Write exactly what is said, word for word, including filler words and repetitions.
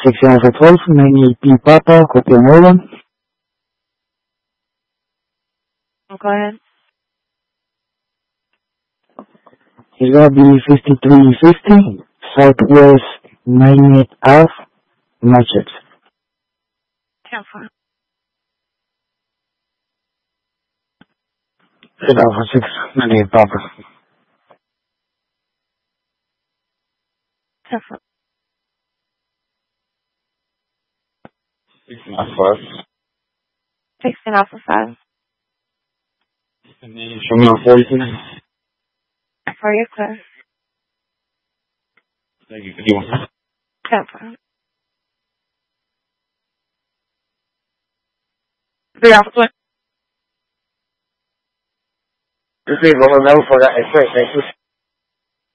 Section Alpha twelve, ninety-eight P Papa, Hotel Nova. Go ahead. It's gonna be fifty-three fifty, Southwest ninety-eighth Ave, Natchez. Alpha. It's Alpha six, ninety-eight Papa. Alpha. Alpha. Sixteen Alpha five. Show me on forty-two. For your clear. Thank you. You want? Alpha. Three Alpha twin. This is one of them for that. Thank you.